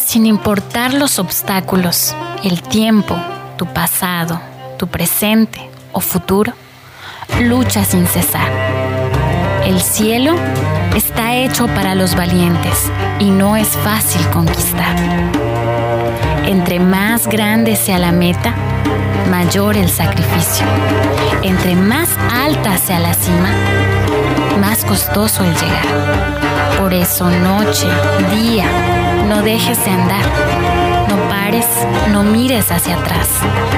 sin importar los obstáculos, el tiempo, tu pasado, tu presente o futuro, lucha sin cesar. El cielo está hecho para los valientes y no es fácil conquistar. Entre más grande sea la meta, mayor el sacrificio. Entre más alta sea la cima, más costoso el llegar. Por eso noche, día, no dejes de andar. No pares, no mires hacia atrás.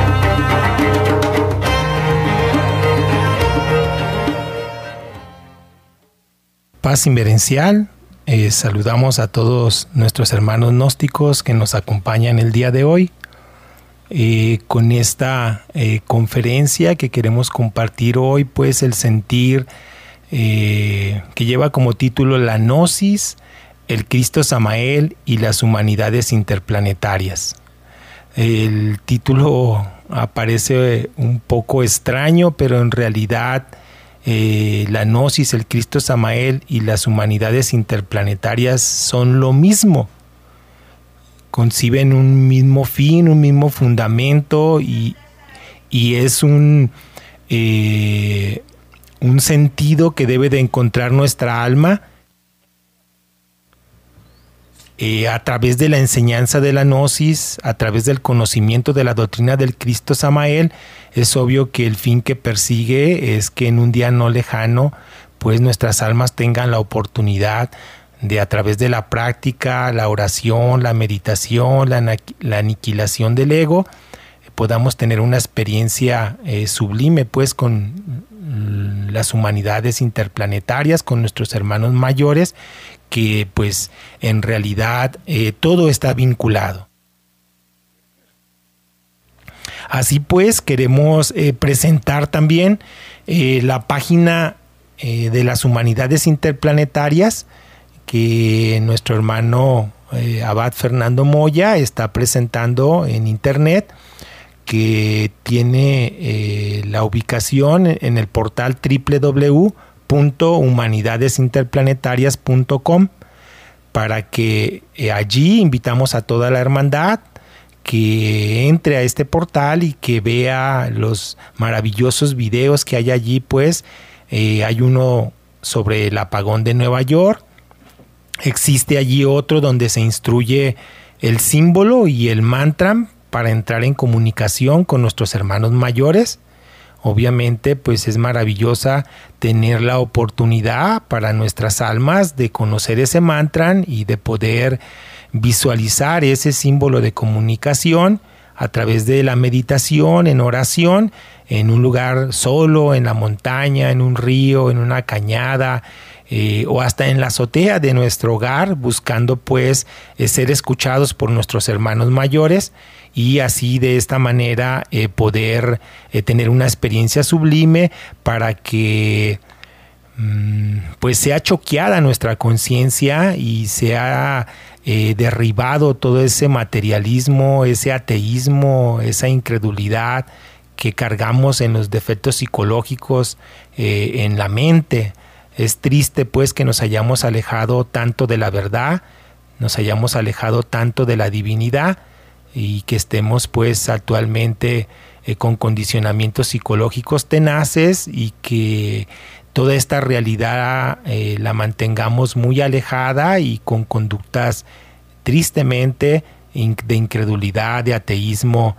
Paz inverencial. Saludamos a todos nuestros hermanos gnósticos que nos acompañan el día de hoy con esta conferencia que queremos compartir hoy, pues el sentir que lleva como título La Gnosis, el Cristo Samael y las humanidades interplanetarias. El título aparece un poco extraño, pero en realidad la Gnosis, el Cristo Samael y las humanidades interplanetarias son lo mismo. Conciben un mismo fin, un mismo fundamento y es un sentido que debe de encontrar nuestra alma a través de la enseñanza de la Gnosis, a través del conocimiento de la doctrina del Cristo Samael. Es obvio que el fin que persigue es que en un día no lejano, pues nuestras almas tengan la oportunidad de, a través de la práctica, la oración, la meditación, la aniquilación del ego, podamos tener una experiencia sublime, pues con las humanidades interplanetarias, con nuestros hermanos mayores, que pues en realidad todo está vinculado. Así pues, queremos presentar también la página de las humanidades interplanetarias que nuestro hermano Abad Fernando Moya está presentando en internet, que tiene la ubicación en el portal www.humanidadesinterplanetarias.com, para que allí invitamos a toda la hermandad que entre a este portal y que vea los maravillosos videos que hay allí. Pues hay uno sobre el apagón de Nueva York, existe allí otro donde se instruye el símbolo y el mantra para entrar en comunicación con nuestros hermanos mayores. Obviamente, pues es maravillosa tener la oportunidad para nuestras almas de conocer ese mantra y de poder visualizar ese símbolo de comunicación a través de la meditación, en oración, en un lugar solo, en la montaña, en un río, en una cañada, o hasta en la azotea de nuestro hogar, buscando pues ser escuchados por nuestros hermanos mayores, y así de esta manera poder tener una experiencia sublime para que pues sea choqueada nuestra conciencia y sea derribado todo ese materialismo, ese ateísmo, esa incredulidad que cargamos en los defectos psicológicos en la mente. Es triste pues que nos hayamos alejado tanto de la verdad, nos hayamos alejado tanto de la divinidad, y que estemos pues actualmente con condicionamientos psicológicos tenaces, y que toda esta realidad la mantengamos muy alejada y con conductas tristemente de incredulidad, de ateísmo,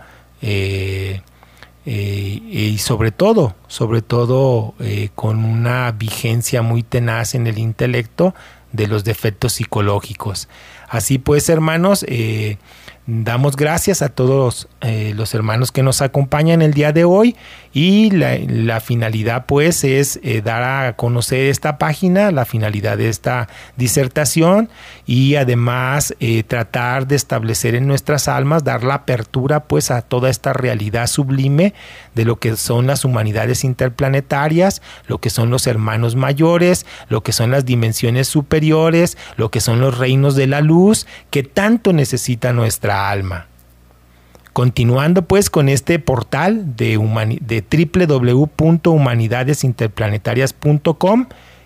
y sobre todo con una vigencia muy tenaz en el intelecto de los defectos psicológicos. Así pues, hermanos, damos gracias a todos los hermanos que nos acompañan el día de hoy, y la finalidad pues es dar a conocer esta página, la finalidad de esta disertación, y además tratar de establecer en nuestras almas, dar la apertura pues a toda esta realidad sublime de lo que son las humanidades interplanetarias, lo que son los hermanos mayores, lo que son las dimensiones superiores, lo que son los reinos de la luz que tanto necesita nuestra alma. Continuando pues con este portal de www.humanidadesinterplanetarias.com,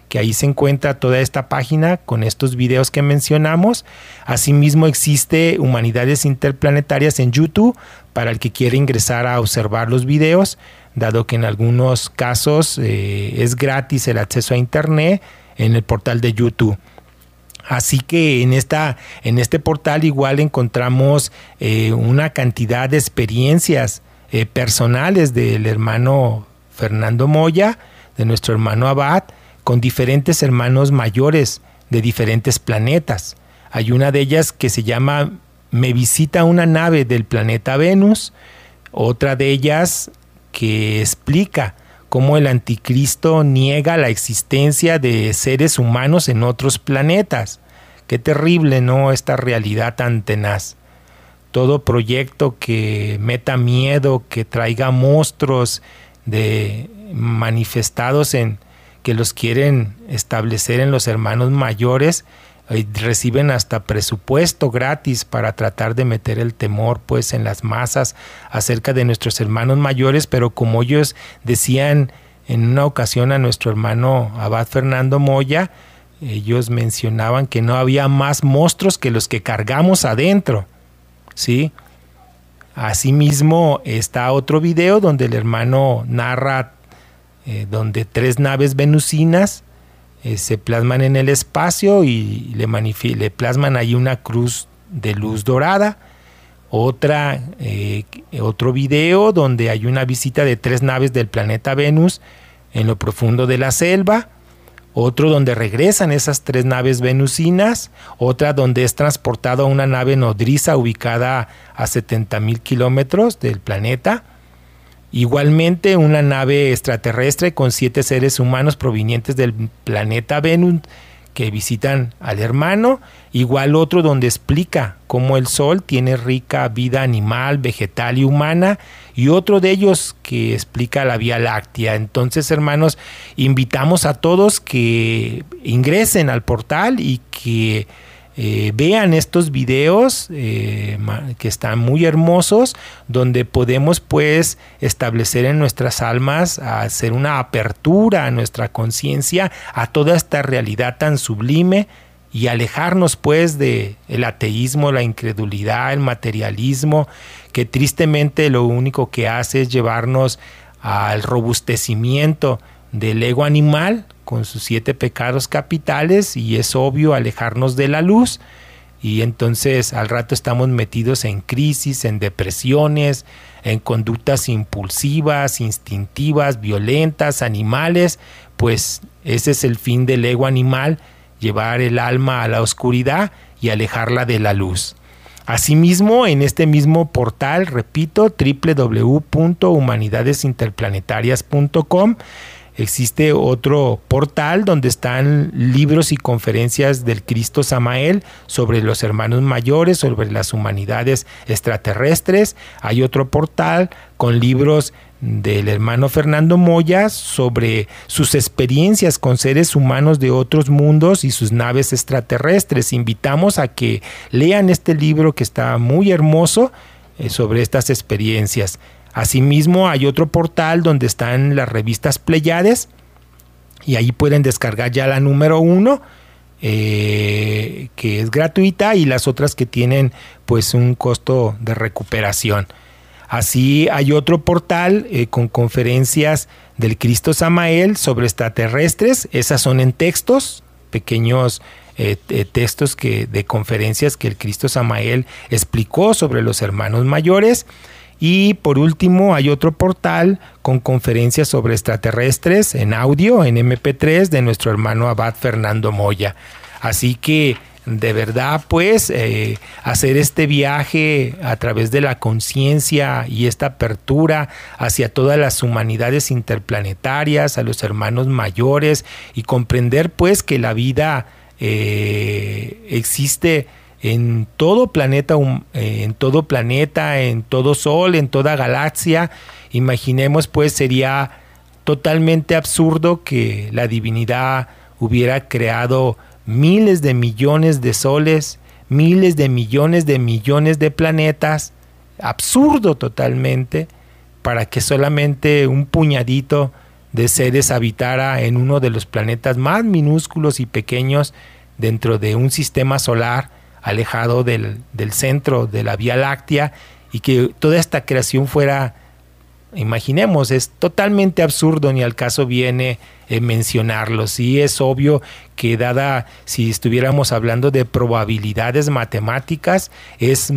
que ahí se encuentra toda esta página con estos videos que mencionamos. Asimismo existe Humanidades Interplanetarias en YouTube para el que quiere ingresar a observar los videos, dado que en algunos casos es gratis el acceso a internet en el portal de YouTube. Así que en este portal igual encontramos una cantidad de experiencias personales del hermano Fernando Moya, de nuestro hermano Abad, con diferentes hermanos mayores de diferentes planetas. Hay una de ellas que se llama Me visita una nave del planeta Venus, otra de ellas que explica cómo el anticristo niega la existencia de seres humanos en otros planetas. Qué terrible, ¿no? Esta realidad tan tenaz. Todo proyecto que meta miedo, que traiga monstruos manifestados en que los quieren establecer en los hermanos mayores, reciben hasta presupuesto gratis para tratar de meter el temor pues en las masas acerca de nuestros hermanos mayores, pero como ellos decían en una ocasión a nuestro hermano Abad Fernando Moya, ellos mencionaban que no había más monstruos que los que cargamos adentro, ¿sí? Asimismo está otro video donde el hermano narra donde 3 naves venusinas se plasman en el espacio y le plasman ahí una cruz de luz dorada. Otro video donde hay una visita de 3 naves del planeta Venus en lo profundo de la selva. Otro donde regresan esas 3 naves venusinas. Otra donde es transportado a una nave nodriza ubicada a 70,000 kilómetros del planeta. Igualmente una nave extraterrestre con 7 seres humanos provenientes del planeta Venus que visitan al hermano. Igual otro donde explica cómo el Sol tiene rica vida animal, vegetal y humana. Y otro de ellos que explica la Vía Láctea. Entonces, hermanos, invitamos a todos que ingresen al portal y que vean estos videos que están muy hermosos, donde podemos pues establecer en nuestras almas, hacer una apertura a nuestra conciencia a toda esta realidad tan sublime y alejarnos pues de el ateísmo, la incredulidad, el materialismo, que tristemente lo único que hace es llevarnos al robustecimiento del ego animal con sus 7 pecados capitales, y es obvio alejarnos de la luz, y entonces al rato estamos metidos en crisis, en depresiones, en conductas impulsivas, instintivas, violentas, animales. Pues ese es el fin del ego animal, llevar el alma a la oscuridad y alejarla de la luz. Asimismo, en este mismo portal, repito, www.humanidadesinterplanetarias.com, existe otro portal donde están libros y conferencias del Cristo Samael sobre los hermanos mayores, sobre las humanidades extraterrestres. Hay otro portal con libros del hermano Fernando Moya sobre sus experiencias con seres humanos de otros mundos y sus naves extraterrestres. Invitamos a que lean este libro que está muy hermoso sobre estas experiencias. Asimismo, hay otro portal donde están las revistas Pleiades, y ahí pueden descargar ya la número 1, que es gratuita, y las otras que tienen pues un costo de recuperación. Así hay otro portal con conferencias del Cristo Samael sobre extraterrestres. Esas son en textos, pequeños textos de conferencias que el Cristo Samael explicó sobre los hermanos mayores. Y por último hay otro portal con conferencias sobre extraterrestres en audio, en MP3, de nuestro hermano Abad Fernando Moya. Así que de verdad pues hacer este viaje a través de la conciencia y esta apertura hacia todas las humanidades interplanetarias, a los hermanos mayores, y comprender pues que la vida existe en todo planeta, en todo sol, en toda galaxia. Imaginemos pues, sería totalmente absurdo que la divinidad hubiera creado miles de millones de soles, miles de millones de planetas. Absurdo totalmente, para que solamente un puñadito de seres habitara en uno de los planetas más minúsculos y pequeños dentro de un sistema solar alejado del centro de la Vía Láctea, y que toda esta creación fuera, imaginemos, es totalmente absurdo, ni al caso viene mencionarlo. Sí, es obvio que si estuviéramos hablando de probabilidades matemáticas, es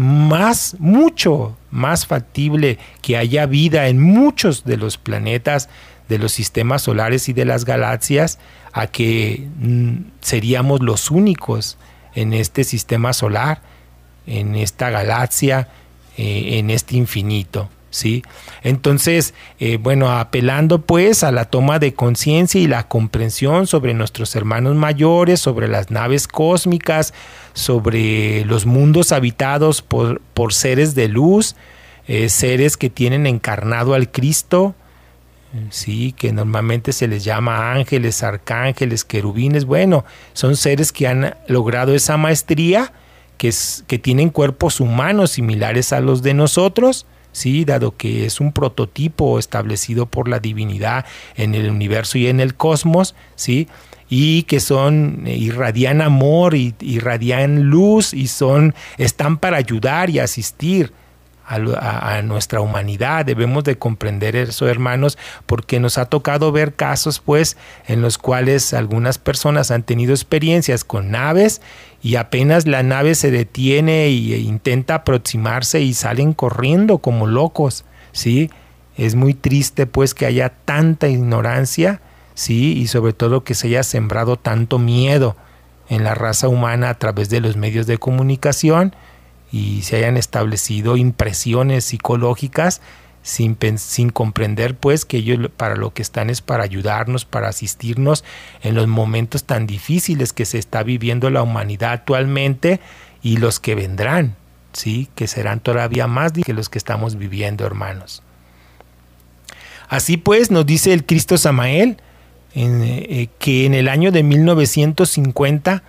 mucho más factible que haya vida en muchos de los planetas de los sistemas solares y de las galaxias, a que seríamos los únicos en este sistema solar, en esta galaxia, en este infinito, ¿sí? Entonces, apelando pues a la toma de conciencia y la comprensión sobre nuestros hermanos mayores, sobre las naves cósmicas, sobre los mundos habitados por seres de luz, seres que tienen encarnado al Cristo, sí, que normalmente se les llama ángeles, arcángeles, querubines. Bueno, son seres que han logrado esa maestría, que tienen cuerpos humanos similares a los de nosotros, sí, dado que es un prototipo establecido por la divinidad en el universo y en el cosmos, sí, y que irradian amor, irradian luz, y están para ayudar y asistir a nuestra humanidad. Debemos de comprender eso, hermanos, porque nos ha tocado ver casos pues en los cuales algunas personas han tenido experiencias con naves, y apenas la nave se detiene e intenta aproximarse y salen corriendo como locos, ¿sí? Es muy triste pues que haya tanta ignorancia, ¿sí? Y sobre todo que se haya sembrado tanto miedo en la raza humana a través de los medios de comunicación, y se hayan establecido impresiones psicológicas sin comprender pues que ellos para lo que están es para ayudarnos, para asistirnos en los momentos tan difíciles que se está viviendo la humanidad actualmente, y los que vendrán, ¿sí? Que serán todavía más que los que estamos viviendo, hermanos. Así pues nos dice el Cristo Samael que en el año de 1950,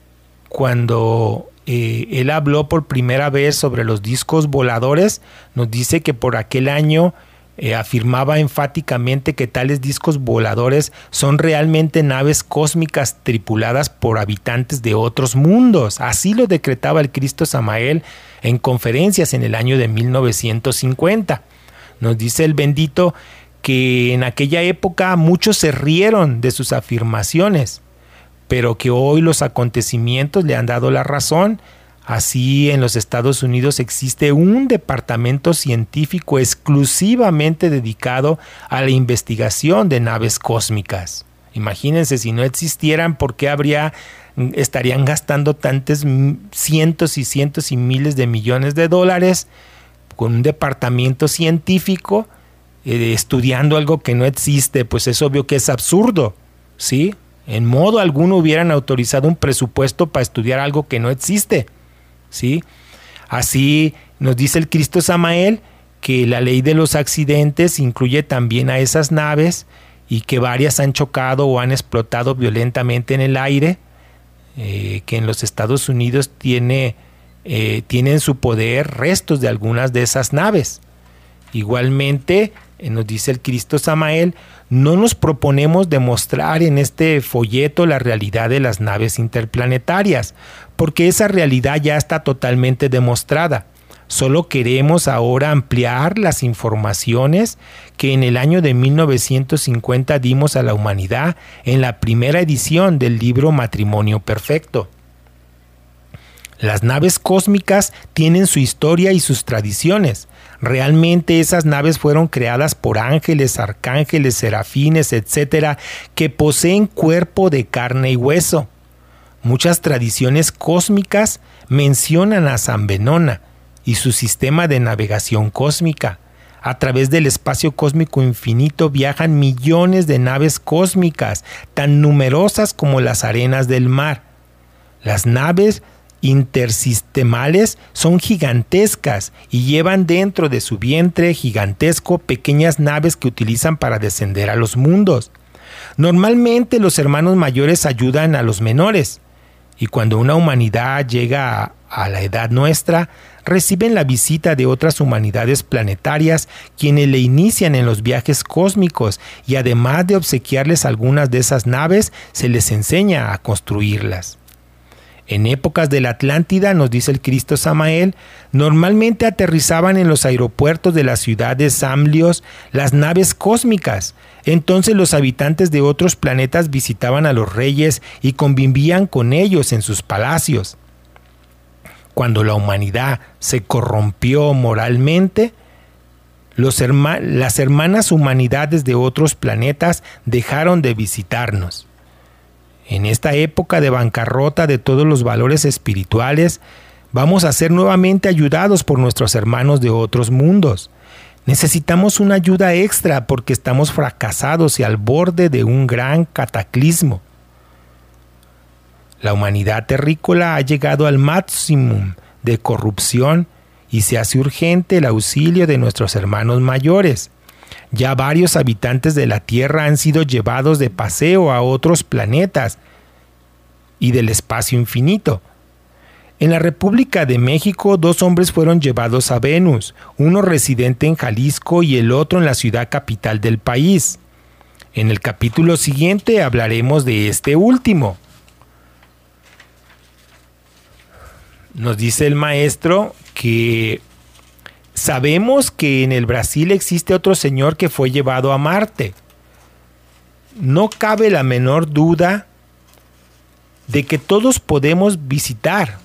cuando él habló por primera vez sobre los discos voladores, nos dice que por aquel año afirmaba enfáticamente que tales discos voladores son realmente naves cósmicas tripuladas por habitantes de otros mundos. Así lo decretaba el Cristo Samael en conferencias en el año de 1950. Nos dice el bendito que en aquella época muchos se rieron de sus afirmaciones, pero que hoy los acontecimientos le han dado la razón. Así, en los Estados Unidos existe un departamento científico exclusivamente dedicado a la investigación de naves cósmicas. Imagínense, si no existieran, ¿por qué estarían gastando tantos cientos y cientos y miles de millones de dólares con un departamento científico estudiando algo que no existe? Pues es obvio que es absurdo, ¿sí? En modo alguno hubieran autorizado un presupuesto para estudiar algo que no existe, ¿sí? Así nos dice el Cristo Samael que la ley de los accidentes incluye también a esas naves, y que varias han chocado o han explotado violentamente en el aire, que en los Estados Unidos tienen en su poder restos de algunas de esas naves. Igualmente, nos dice el Cristo Samael, no nos proponemos demostrar en este folleto la realidad de las naves interplanetarias, porque esa realidad ya está totalmente demostrada. Solo queremos ahora ampliar las informaciones que en el año de 1950 dimos a la humanidad en la primera edición del libro Matrimonio Perfecto. Las naves cósmicas tienen su historia y sus tradiciones. Realmente esas naves fueron creadas por ángeles, arcángeles, serafines, etcétera, que poseen cuerpo de carne y hueso. Muchas tradiciones cósmicas mencionan a San Benona y su sistema de navegación cósmica. A través del espacio cósmico infinito viajan millones de naves cósmicas, tan numerosas como las arenas del mar. Las naves intersistemales son gigantescas y llevan dentro de su vientre gigantesco pequeñas naves que utilizan para descender a los mundos. Normalmente los hermanos mayores ayudan a los menores, y cuando una humanidad llega a la edad nuestra, reciben la visita de otras humanidades planetarias quienes le inician en los viajes cósmicos y además de obsequiarles algunas de esas naves, se les enseña a construirlas. En épocas de la Atlántida, nos dice el Cristo Samael, normalmente aterrizaban en los aeropuertos de las ciudades Samlios las naves cósmicas. Entonces los habitantes de otros planetas visitaban a los reyes y convivían con ellos en sus palacios. Cuando la humanidad se corrompió moralmente, las hermanas humanidades de otros planetas dejaron de visitarnos. En esta época de bancarrota de todos los valores espirituales, vamos a ser nuevamente ayudados por nuestros hermanos de otros mundos. Necesitamos una ayuda extra porque estamos fracasados y al borde de un gran cataclismo. La humanidad terrícola ha llegado al máximo de corrupción y se hace urgente el auxilio de nuestros hermanos mayores. Ya varios habitantes de la Tierra han sido llevados de paseo a otros planetas y del espacio infinito. En la República de México, 2 hombres fueron llevados a Venus, uno residente en Jalisco y el otro en la ciudad capital del país. En el capítulo siguiente hablaremos de este último. Nos dice el maestro que sabemos que en el Brasil existe otro señor que fue llevado a Marte. No cabe la menor duda de que todos podemos visitar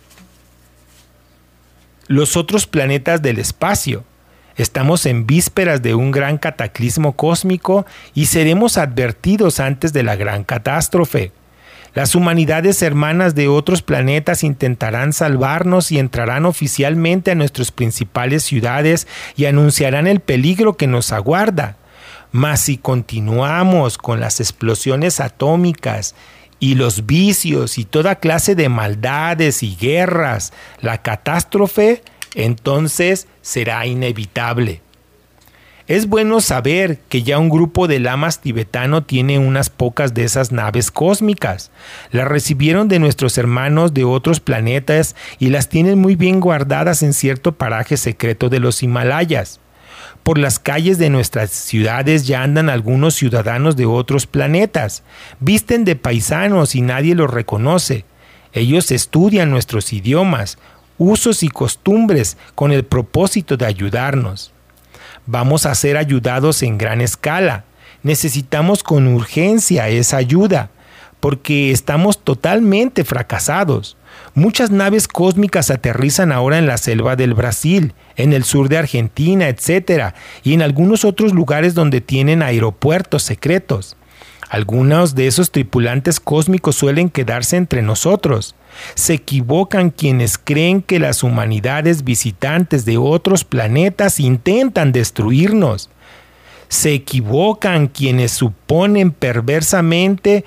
los otros planetas del espacio. Estamos en vísperas de un gran cataclismo cósmico y seremos advertidos antes de la gran catástrofe. Las humanidades hermanas de otros planetas intentarán salvarnos y entrarán oficialmente a nuestras principales ciudades y anunciarán el peligro que nos aguarda. Mas si continuamos con las explosiones atómicas y los vicios y toda clase de maldades y guerras, la catástrofe entonces será inevitable. Es bueno saber que ya un grupo de lamas tibetano tiene unas pocas de esas naves cósmicas. Las recibieron de nuestros hermanos de otros planetas y las tienen muy bien guardadas en cierto paraje secreto de los Himalayas. Por las calles de nuestras ciudades ya andan algunos ciudadanos de otros planetas. Visten de paisanos y nadie los reconoce. Ellos estudian nuestros idiomas, usos y costumbres con el propósito de ayudarnos. Vamos a ser ayudados en gran escala. Necesitamos con urgencia esa ayuda, porque estamos totalmente fracasados. Muchas naves cósmicas aterrizan ahora en la selva del Brasil, en el sur de Argentina, etc., y en algunos otros lugares donde tienen aeropuertos secretos. Algunos de esos tripulantes cósmicos suelen quedarse entre nosotros. Se equivocan quienes creen que las humanidades visitantes de otros planetas intentan destruirnos. Se equivocan quienes suponen perversamente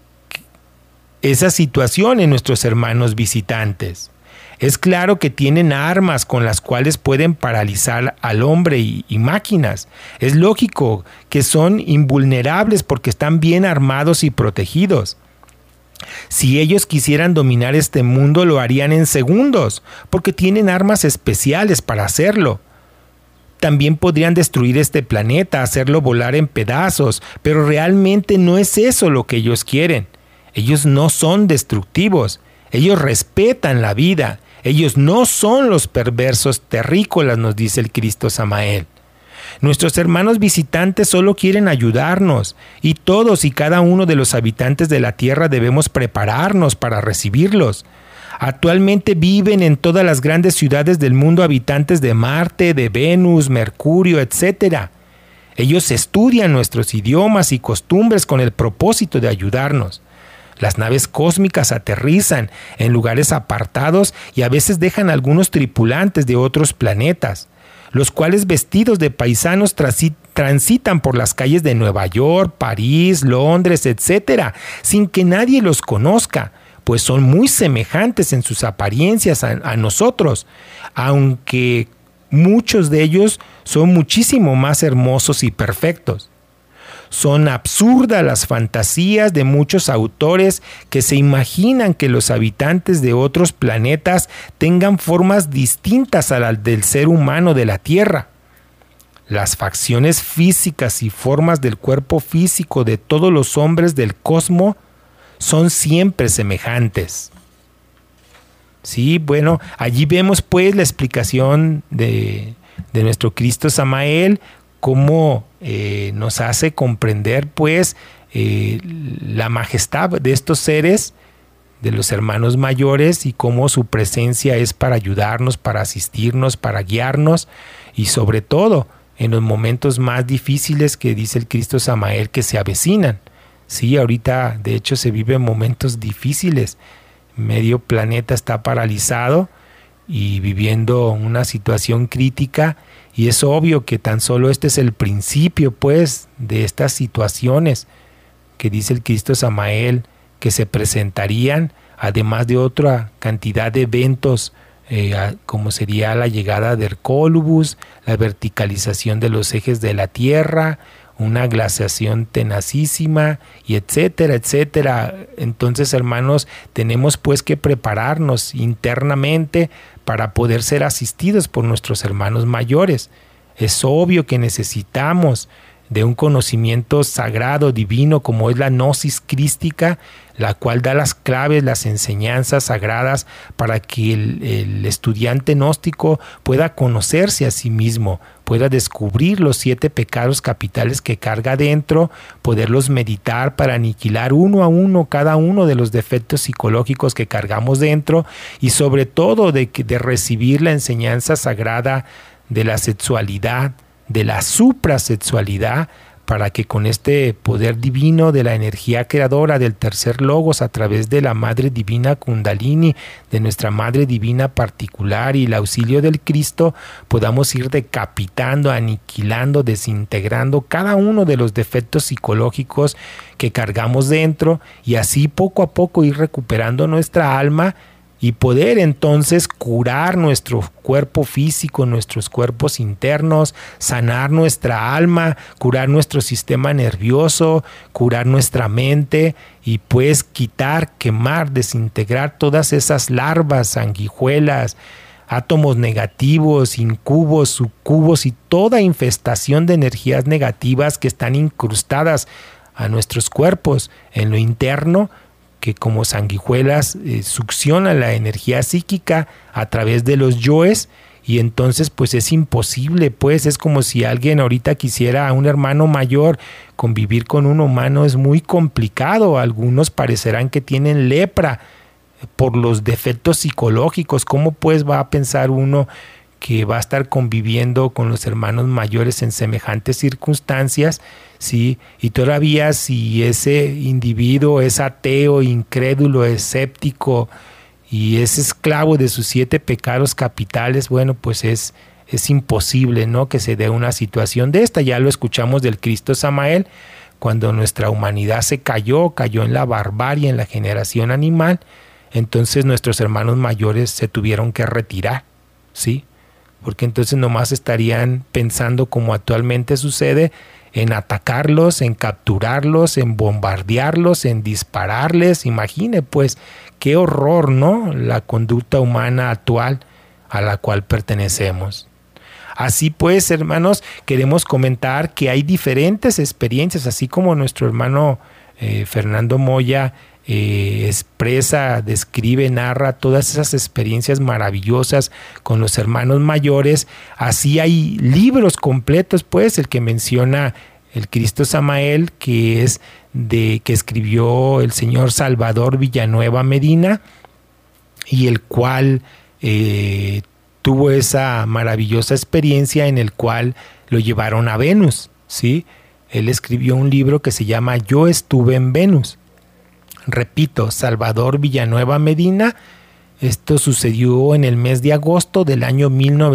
esa situación en nuestros hermanos visitantes. Es claro que tienen armas con las cuales pueden paralizar al hombre y máquinas. Es lógico que son invulnerables porque están bien armados y protegidos. Si ellos quisieran dominar este mundo, lo harían en segundos, porque tienen armas especiales para hacerlo. También podrían destruir este planeta, hacerlo volar en pedazos, pero realmente no es eso lo que ellos quieren. Ellos no son destructivos, ellos respetan la vida, ellos no son los perversos terrícolas, nos dice el Cristo Samael. Nuestros hermanos visitantes solo quieren ayudarnos y todos y cada uno de los habitantes de la tierra debemos prepararnos para recibirlos. Actualmente viven en todas las grandes ciudades del mundo habitantes de Marte, de Venus, Mercurio, etc. Ellos estudian nuestros idiomas y costumbres con el propósito de ayudarnos. Las naves cósmicas aterrizan en lugares apartados y a veces dejan algunos tripulantes de otros planetas, los cuales vestidos de paisanos transitan por las calles de Nueva York, París, Londres, etc., sin que nadie los conozca, pues son muy semejantes en sus apariencias a nosotros, aunque muchos de ellos son muchísimo más hermosos y perfectos. son absurdas las fantasías de muchos autores que se imaginan que los habitantes de otros planetas tengan formas distintas a las del ser humano de la Tierra. Las facciones físicas y formas del cuerpo físico de todos los hombres del cosmos son siempre semejantes. Sí, bueno, allí vemos pues la explicación de nuestro Cristo Samael, cómo nos hace comprender pues la majestad de estos seres, de los hermanos mayores, y cómo su presencia es para ayudarnos, para asistirnos, para guiarnos, y sobre todo en los momentos más difíciles que dice el Cristo Samael que se avecinan. Sí, ahorita de hecho se viven momentos difíciles, medio planeta está paralizado y viviendo una situación crítica, y es obvio que tan solo este es el principio pues de estas situaciones que dice el Cristo Samael que se presentarían, además de otra cantidad de eventos como sería la llegada de Hercólubus, la verticalización de los ejes de la Tierra, una glaciación tenacísima, y etcétera, etcétera. Entonces, hermanos, tenemos pues que prepararnos internamente para poder ser asistidos por nuestros hermanos mayores. Es obvio que necesitamos de un conocimiento sagrado, divino, como es la gnosis crística, la cual da las claves, las enseñanzas sagradas para que el estudiante gnóstico pueda conocerse a sí mismo, pueda descubrir los 7 pecados capitales que carga dentro, poderlos meditar para aniquilar uno a uno cada uno de los defectos psicológicos que cargamos dentro, y sobre todo de recibir la enseñanza sagrada de la sexualidad, de la suprasexualidad, para que con este poder divino de la energía creadora del tercer logos, a través de la Madre Divina Kundalini, de nuestra Madre Divina particular y el auxilio del Cristo, podamos ir decapitando, aniquilando, desintegrando cada uno de los defectos psicológicos que cargamos dentro, y así poco a poco ir recuperando nuestra alma y poder entonces curar nuestro cuerpo físico, nuestros cuerpos internos, sanar nuestra alma, curar nuestro sistema nervioso, curar nuestra mente, y pues quitar, quemar, desintegrar todas esas larvas, sanguijuelas, átomos negativos, incubos, sucubos y toda infestación de energías negativas que están incrustadas a nuestros cuerpos en lo interno, que como sanguijuelas succionan la energía psíquica a través de los yoes, y entonces pues es imposible, pues es como si alguien ahorita quisiera a un hermano mayor. Convivir con un humano es muy complicado. Algunos parecerán que tienen lepra por los defectos psicológicos. ¿Cómo pues va a pensar uno que va a estar conviviendo con los hermanos mayores en semejantes circunstancias? Sí, y todavía si ese individuo es ateo, incrédulo, escéptico y es esclavo de sus 7 pecados capitales, bueno, pues es imposible, ¿no?, que se dé una situación de esta. Ya lo escuchamos del Cristo Samael, cuando nuestra humanidad se cayó en la barbarie, en la generación animal, entonces nuestros hermanos mayores se tuvieron que retirar, ¿sí? Porque entonces nomás estarían pensando, como actualmente sucede, en atacarlos, en capturarlos, en bombardearlos, en dispararles. Imagine pues qué horror, ¿no?, la conducta humana actual a la cual pertenecemos. Así pues, hermanos, queremos comentar que hay diferentes experiencias, así como nuestro hermano Fernando Moya expresa, describe, narra todas esas experiencias maravillosas con los hermanos mayores. Así hay libros completos, pues el que menciona el Cristo Samael, que escribió el señor Salvador Villanueva Medina, y el cual tuvo esa maravillosa experiencia en el cual lo llevaron a Venus, ¿sí? Él escribió un libro que se llama Yo estuve en Venus. Repito, Salvador Villanueva Medina. Esto sucedió en el mes de agosto del año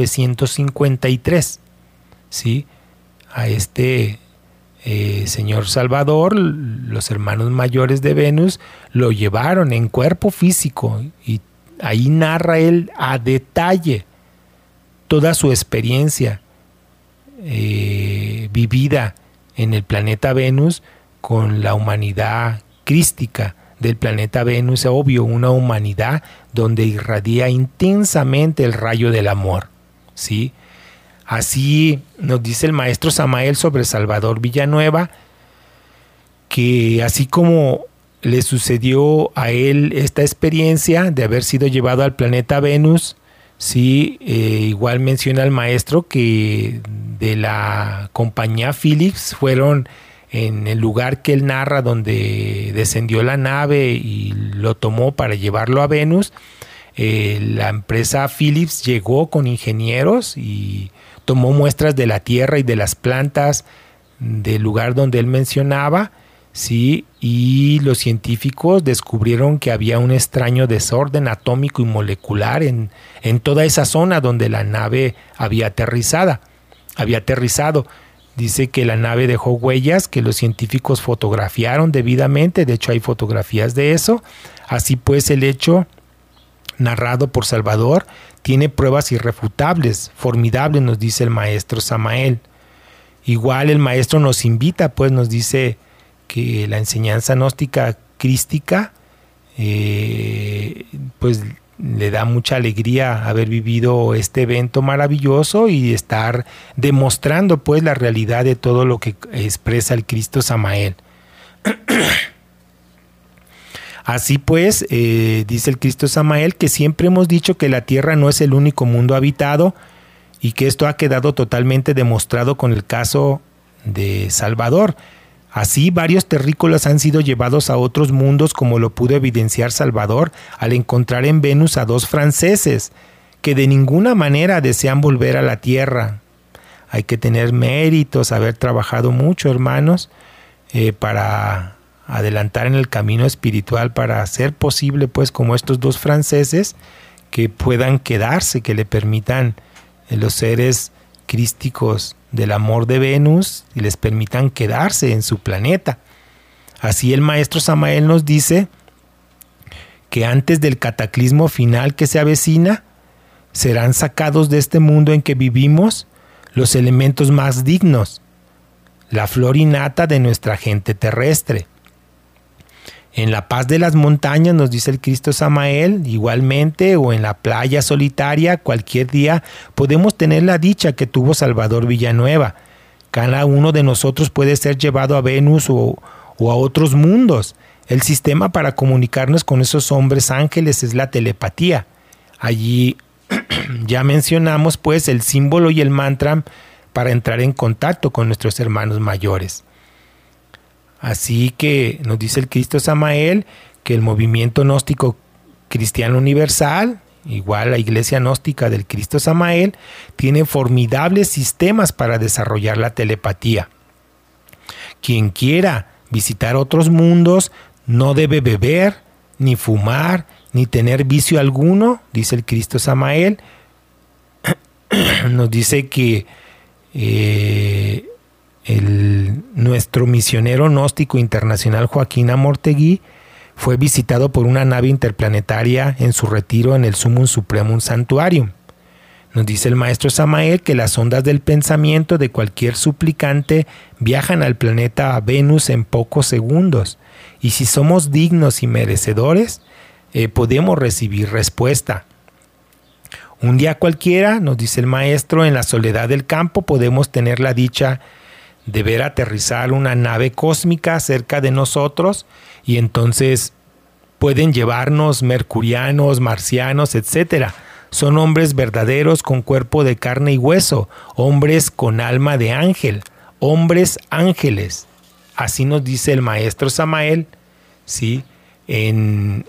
1953. ¿Sí? A este señor Salvador, los hermanos mayores de Venus lo llevaron en cuerpo físico, y ahí narra él a detalle toda su experiencia vivida en el planeta Venus con la humanidad crística del planeta Venus, obvio, una humanidad donde irradia intensamente el rayo del amor, ¿sí? Así nos dice el maestro Samael sobre Salvador Villanueva, que así como le sucedió a él esta experiencia de haber sido llevado al planeta Venus, sí, igual menciona el maestro que de la compañía Philips fueron en el lugar que él narra donde descendió la nave y lo tomó para llevarlo a Venus. La empresa Philips llegó con ingenieros y tomó muestras de la tierra y de las plantas del lugar donde él mencionaba, sí, y los científicos descubrieron que había un extraño desorden atómico y molecular en toda esa zona donde la nave había aterrizado. Dice que la nave dejó huellas que los científicos fotografiaron debidamente, de hecho hay fotografías de eso. Así pues, el hecho narrado por Salvador tiene pruebas irrefutables, formidables, nos dice el maestro Samael. Igual el maestro nos invita, pues nos dice que la enseñanza gnóstica crística pues le da mucha alegría haber vivido este evento maravilloso y estar demostrando pues la realidad de todo lo que expresa el Cristo Samael. Así pues, dice el Cristo Samael que siempre hemos dicho que la Tierra no es el único mundo habitado y que esto ha quedado totalmente demostrado con el caso de Salvador. Así, varios terrícolas han sido llevados a otros mundos, como lo pudo evidenciar Salvador al encontrar en Venus a 2 franceses que de ninguna manera desean volver a la Tierra. Hay que tener méritos, haber trabajado mucho, hermanos, para adelantar en el camino espiritual, para hacer posible, pues, como estos 2 franceses, que puedan quedarse, que le permitan los seres crísticos del amor de Venus y les permitan quedarse en su planeta. Así el maestro Samael nos dice que antes del cataclismo final que se avecina, serán sacados de este mundo en que vivimos los elementos más dignos, la flor innata de nuestra gente terrestre. En la paz de las montañas, nos dice el Cristo Samael, igualmente, o en la playa solitaria, cualquier día podemos tener la dicha que tuvo Salvador Villanueva. Cada uno de nosotros puede ser llevado a Venus o a otros mundos. El sistema para comunicarnos con esos hombres ángeles es la telepatía. Allí ya mencionamos pues el símbolo y el mantra para entrar en contacto con nuestros hermanos mayores. Así que nos dice el Cristo Samael que el movimiento gnóstico cristiano universal, igual la iglesia gnóstica del Cristo Samael, tiene formidables sistemas para desarrollar la telepatía. Quien quiera visitar otros mundos no debe beber, ni fumar, ni tener vicio alguno, dice el Cristo Samael. Nos dice que nuestro misionero gnóstico internacional Joaquín Amortegui fue visitado por una nave interplanetaria en su retiro en el Summum Supremum Sanctuarium. Nos dice el maestro Samael que las ondas del pensamiento de cualquier suplicante viajan al planeta Venus en pocos segundos, y si somos dignos y merecedores, podemos recibir respuesta. Un día cualquiera, nos dice el maestro, en la soledad del campo podemos tener la dicha de ver aterrizar una nave cósmica cerca de nosotros, y entonces pueden llevarnos mercurianos, marcianos, etc. Son hombres verdaderos con cuerpo de carne y hueso, hombres con alma de ángel, hombres ángeles. Así nos dice el maestro Samael, ¿sí? En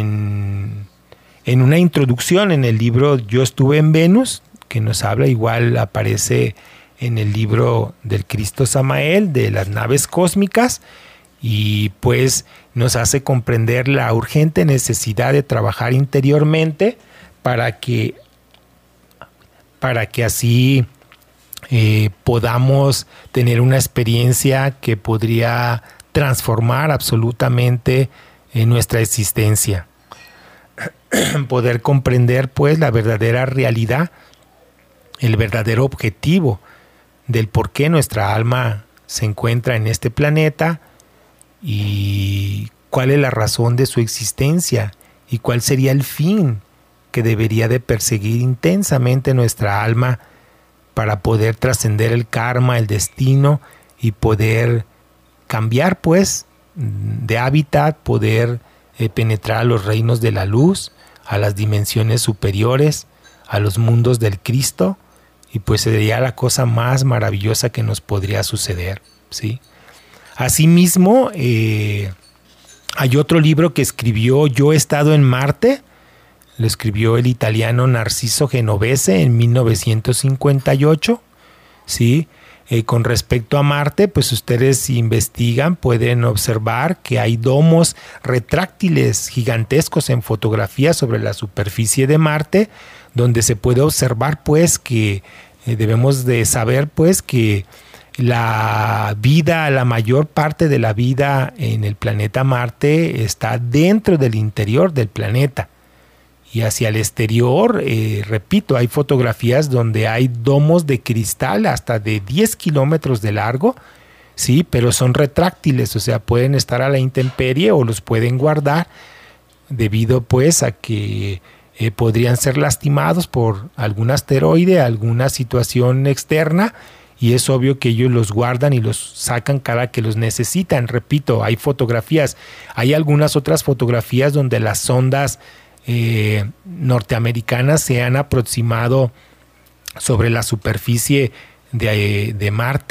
una introducción en el libro Yo estuve en Venus, que nos habla, igual aparece en el libro del Cristo Samael, de las naves cósmicas, y pues nos hace comprender la urgente necesidad de trabajar interiormente para que así podamos tener una experiencia que podría transformar absolutamente nuestra existencia. Poder comprender pues la verdadera realidad, el verdadero objetivo del por qué nuestra alma se encuentra en este planeta y cuál es la razón de su existencia y cuál sería el fin que debería de perseguir intensamente nuestra alma para poder trascender el karma, el destino y poder cambiar pues de hábitat, poder penetrar a los reinos de la luz, a las dimensiones superiores, a los mundos del Cristo, y pues sería la cosa más maravillosa que nos podría suceder, ¿sí? Asimismo, hay otro libro que escribió Yo he estado en Marte, lo escribió el italiano Narciso Genovese en 1958, ¿sí? Con respecto a Marte, pues ustedes investigan, pueden observar que hay domos retráctiles gigantescos en fotografías sobre la superficie de Marte, donde se puede observar pues que debemos de saber pues que la vida, la mayor parte de la vida en el planeta Marte está dentro del interior del planeta. Y hacia el exterior, repito, hay fotografías donde hay domos de cristal hasta de 10 kilómetros de largo, sí, pero son retráctiles, o sea, pueden estar a la intemperie o los pueden guardar debido pues a que podrían ser lastimados por algún asteroide, alguna situación externa, y es obvio que ellos los guardan y los sacan cada que los necesitan. Repito, hay fotografías, hay algunas otras fotografías donde las sondas norteamericanas se han aproximado sobre la superficie de Marte